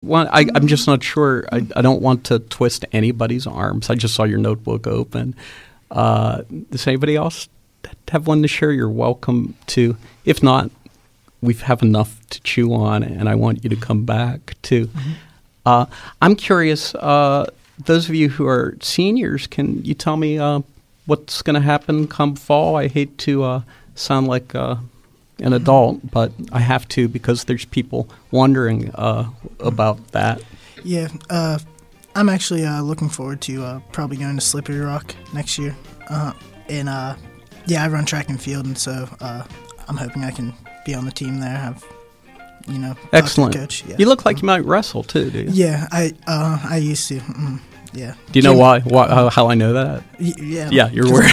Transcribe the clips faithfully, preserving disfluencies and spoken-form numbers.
want, I, I'm just not sure. I, I don't want to twist anybody's arms. I just saw your notebook open. Uh, does anybody else have one to share? You're welcome to. If not, we have enough to chew on, and I want you to come back too. Mm-hmm. Uh, I'm curious, uh, those of you who are seniors, can you tell me uh, what's going to happen come fall? I hate to uh, sound like uh, an adult, but I have to because there's people wondering uh, about that. Yeah, uh, I'm actually uh, looking forward to uh, probably going to Slippery Rock next year. Uh, and uh, yeah, I run track and field, and so uh, I'm hoping I can be on the team there. Have you know? Excellent. Coach. Yeah. You look like you might wrestle too, do you? Yeah, I uh, I used to. Mm, yeah. Do you Jimmy, know why? Why how, how I know that? Y- yeah. Yeah, you're wearing.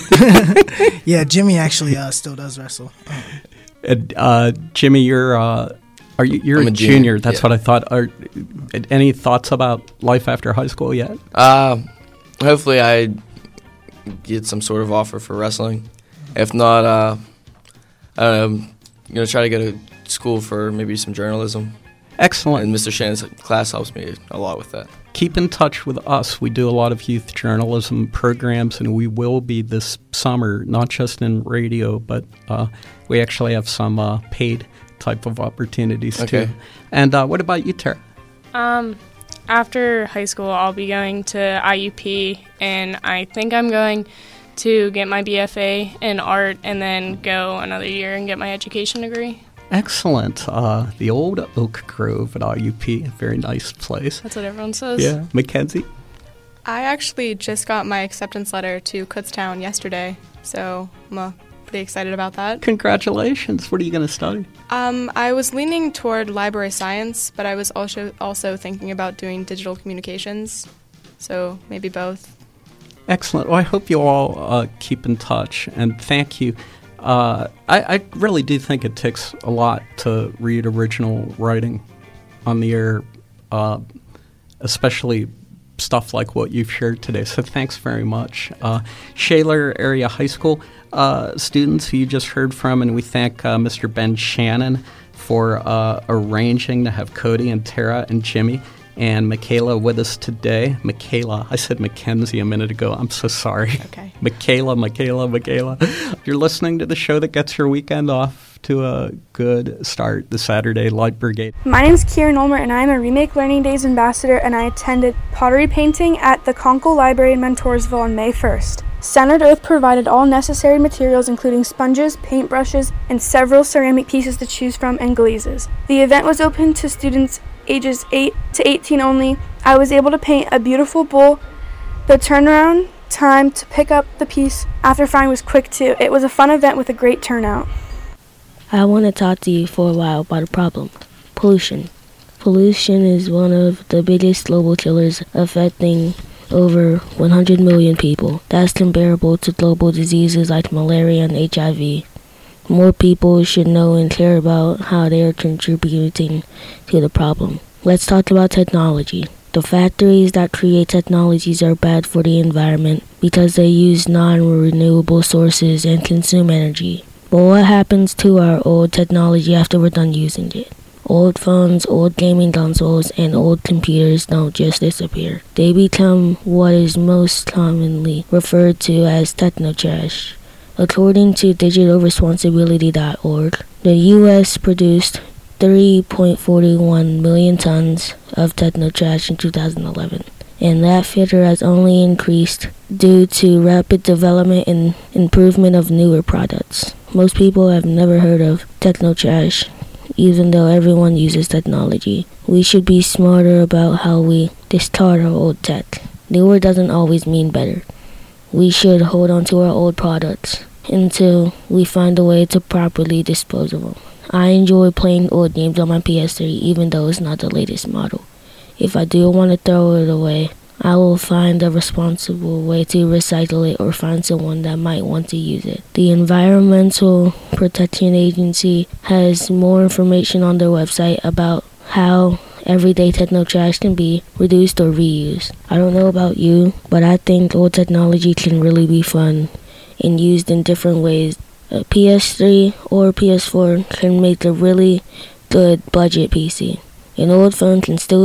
Yeah, Jimmy actually uh, still does wrestle. Uh, Uh, uh, Jimmy, you're uh, are you you're I'm a a junior? junior, That's yeah. what I thought. Are any thoughts about life after high school yet? Uh, hopefully I get some sort of offer for wrestling. If not, uh, I don't know, I'm going to try to go to school for maybe some journalism. Excellent. And Mister Shannon's class helps me a lot with that. Keep in touch with us. We do a lot of youth journalism programs, and we will be this summer, not just in radio, but uh, we actually have some uh, paid type of opportunities Okay. too. And uh, what about you, Tara? Um, after high school, I'll be going to I U P, and I think I'm going to get my B F A in art and then go another year and get my education degree. Excellent. Uh, the old Oak Grove at I U P, a very nice place. That's what everyone says. Yeah. Mackenzie? I actually just got my acceptance letter to Kutztown yesterday, so I'm uh, pretty excited about that. Congratulations. What are you going to study? Um, I was leaning toward library science, but I was also also thinking about doing digital communications, so maybe both. Excellent. Well, I hope you all uh, keep in touch, and thank you. Uh, I, I really do think it takes a lot to read original writing on the air, uh, especially stuff like what you've shared today. So thanks very much. Uh, Shaler Area High School uh, students who you just heard from, and we thank uh, Mister Ben Shannon for uh, arranging to have Cody and Tara and Jimmy and Michaela with us today. Michaela, I said Mackenzie a minute ago. I'm so sorry. Okay. Michaela, Michaela, Michaela. You're listening to the show that gets your weekend off to a good start, the Saturday Light Brigade. My name's Kieran Ulmer, and I'm a Remake Learning Days ambassador, and I attended pottery painting at the Conkle Library in Mentorsville on May first. Standard Earth provided all necessary materials, including sponges, paintbrushes, and several ceramic pieces to choose from and glazes. The event was open to students ages eight to eighteen only. I was able to paint a beautiful bowl. The turnaround time to pick up the piece after frying was quick too. It was a fun event with a great turnout. I want to talk to you for a while about a problem. Pollution. Pollution is one of the biggest global killers, affecting over one hundred million people. That's comparable to global diseases like malaria and H I V. More people should know and care about how they are contributing to the problem. Let's talk about technology. The factories that create technologies are bad for the environment because they use non-renewable sources and consume energy. But what happens to our old technology after we're done using it? Old phones, old gaming consoles, and old computers don't just disappear. They become what is most commonly referred to as technotrash. According to digital responsibility dot org, the U S produced three point four one million tons of technotrash in two thousand eleven, and that figure has only increased due to rapid development and improvement of newer products. Most people have never heard of technotrash, even though everyone uses technology. We should be smarter about how we discard our old tech. Newer doesn't always mean better. We should hold on to our old products until we find a way to properly dispose of them. I enjoy playing old games on my P S three, even though it's not the latest model. If I do want to throw it away, I will find a responsible way to recycle it or find someone that might want to use it. The Environmental Protection Agency has more information on their website about how everyday technotrash can be reduced or reused. I don't know about you, but I think old technology can really be fun and used in different ways. A P S three or P S four can make a really good budget P C. An old phone can still